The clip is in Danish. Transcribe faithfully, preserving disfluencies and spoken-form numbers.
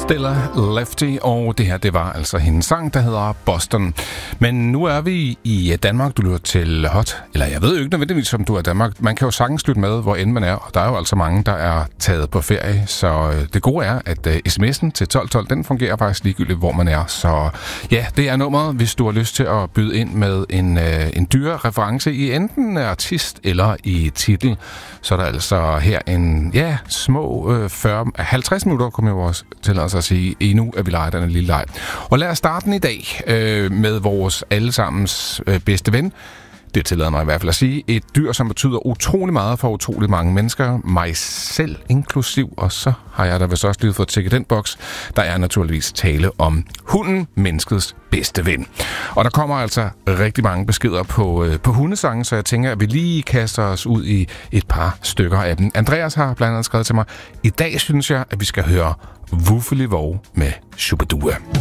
Stella Lefty, og det her, det var altså hendes sang, der hedder Boston. Men nu er vi i Danmark, du lytter til Hot, eller jeg ved jo ikke nødvendigvis, om du er i Danmark. Man kan jo sagtens lytte med, hvor end man er, og der er jo altså mange, der er taget på ferie, så det gode er, at sms'en til tolv tolv, den fungerer faktisk ligegyldigt, hvor man er. Så ja, det er nummeret, hvis du har lyst til at byde ind med en, en dyre reference i enten artist eller i titel. Så er der altså her en, ja, små øh, fyrre, halvtreds minutter, kommer jeg også til at sige, endnu at vi leger den lille leg. Og lad os starte den i dag øh, med vores allesammens øh, bedste ven. Det tillader mig i hvert fald at sige. Et dyr, som betyder utrolig meget for utrolig mange mennesker. Mig selv inklusiv. Og så har jeg da vist også lige fået tjekket den boks. Der er naturligvis tale om hunden, menneskets bedste ven. Og der kommer altså rigtig mange beskeder på, øh, på hundesange, så jeg tænker, at vi lige kaster os ud i et par stykker af dem. Andreas har blandt andet skrevet til mig, i dag synes jeg, at vi skal høre Wuffeli Vov med Shubidua.